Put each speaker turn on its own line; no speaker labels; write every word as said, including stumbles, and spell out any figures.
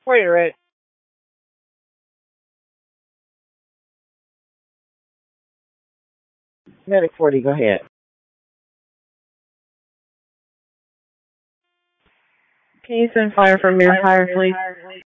Where you at? Medic forty, go ahead. Can you send fire from your fire, please?